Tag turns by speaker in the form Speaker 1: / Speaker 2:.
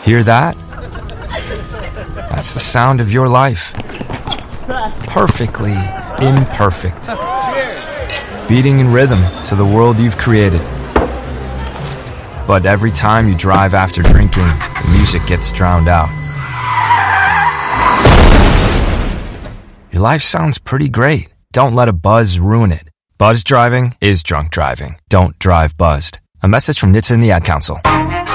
Speaker 1: Hear that? That's the sound of your life. Perfectly imperfect. Beating in rhythm to the world you've created. But every time you drive after drinking, the music gets drowned out. Your life sounds pretty great. Don't let a buzz ruin it. Buzz driving is drunk driving. Don't drive buzzed. A message from NHTSA and the Ad Council.